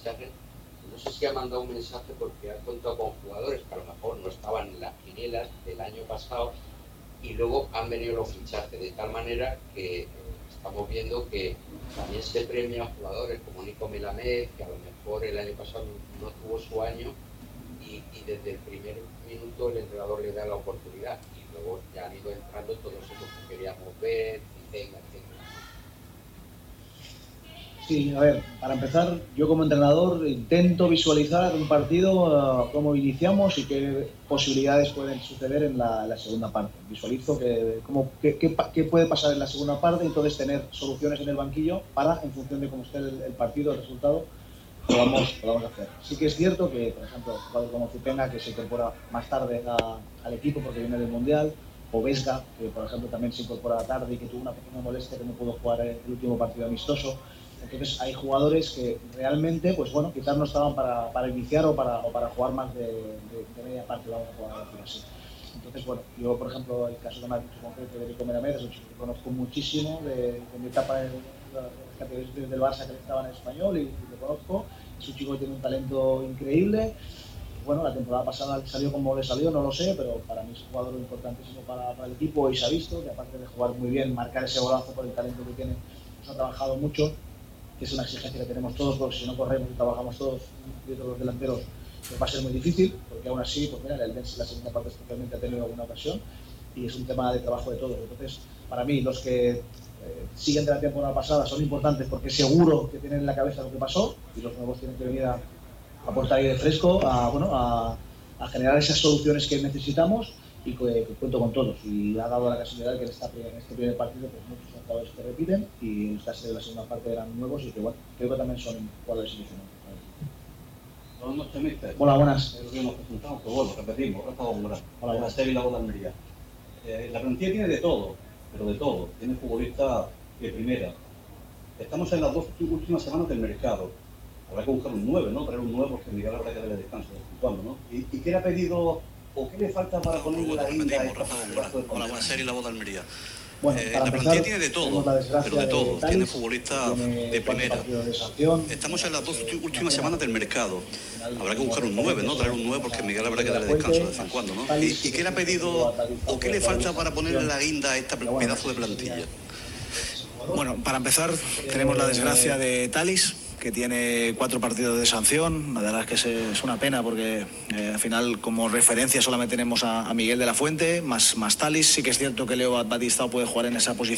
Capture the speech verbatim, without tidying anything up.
fichajes, no sé si ha mandado un mensaje porque ha contado con jugadores que a lo mejor no estaban en las quinielas del año pasado y luego han venido los fichajes, de tal manera que eh, estamos viendo que también se premia a jugadores como Nico Melamed, que a lo mejor el año pasado no tuvo su año y, y desde el primer minuto el entrenador le da la oportunidad y luego ya han ido entrando todos esos que queríamos ver, etcétera, etcétera. Sí, a ver, para empezar, yo como entrenador intento visualizar un partido, uh, cómo iniciamos y qué posibilidades pueden suceder en la, la segunda parte. Visualizo que, cómo, qué, qué, qué puede pasar en la segunda parte y entonces tener soluciones en el banquillo para, en función de cómo esté el, el partido, el resultado, podamos, podamos hacer. Sí que es cierto que, por ejemplo, un jugador como Zupenga, que se incorpora más tarde a, al equipo porque viene del Mundial, o Vesga, que por ejemplo también se incorpora tarde y que tuvo una pequeña molestia que no pudo jugar el último partido amistoso. Entonces hay jugadores que realmente, pues bueno, quizás no estaban para, para iniciar o para, o para jugar más de, de, de media parte, vamos a jugar a decir así. Entonces, bueno, yo por ejemplo, el caso que me ha dicho concreto de Nico Melamed, es un chico que conozco muchísimo, de, de mi etapa en las categorías del Barça que le estaba en español y, y lo conozco. Es un chico que tiene un talento increíble. Bueno, la temporada pasada salió como le salió, no lo sé, pero para mí es un jugador importantísimo para, para el equipo y se ha visto que aparte de jugar muy bien, marcar ese golazo por el talento que tiene, nos ha trabajado mucho, que es una exigencia que tenemos todos, porque si no corremos y trabajamos todos, y todos los delanteros, pues va a ser muy difícil, porque aún así, pues mira, el Eldense la segunda parte especialmente ha tenido alguna ocasión y es un tema de trabajo de todos. Entonces, para mí, los que eh, siguen de la temporada pasada son importantes porque seguro que tienen en la cabeza lo que pasó y los nuevos tienen que venir a aportar aire fresco, a, bueno, a, a generar esas soluciones que necesitamos y que, que cuento con todos. Y ha dado la casualidad que en, esta, en este primer partido pues muchos jugadores que repiten y en esta serie de la segunda parte eran nuevos y que bueno, creo que también son jugadores ilusionados. Buenas noches, mister. Hola, buenas. Es lo que hemos presentado, pero bueno, repetimos, Rafa Góngora. Hola, buenas. La serie y la Voz de Almería. Eh, la plantilla tiene de todo, pero de todo. Tiene futbolistas de primera. Estamos en las dos últimas semanas del mercado. Habrá que buscar un nueve, ¿no? Traer un nueve porque Miguel habrá que darle descanso de vez en cuando, ¿no? ¿Y, y qué le ha pedido o qué le falta para ponerle la guinda a esta Hola, buenas serie y la Voz de Almería. Bueno, eh, para la empezar, plantilla tiene de todo, pero de todo. De Talis, tiene futbolistas tiene de primera. de sanción, Estamos en las dos últimas semanas del mercado. Habrá que buscar un nueve, ¿no? Traer un nueve porque Miguel habrá que darle descanso de vez en cuando, ¿no? ¿Y, y qué le ha pedido o qué le falta para ponerle la guinda a este pedazo de plantilla? Bueno, para empezar, tenemos la desgracia de Talis, que tiene cuatro partidos de sanción. La verdad es que es una pena porque eh, al final como referencia solamente tenemos a, a Miguel de la Fuente, más, más Talis. Sí que es cierto que Leo Batistao puede jugar en esa posición.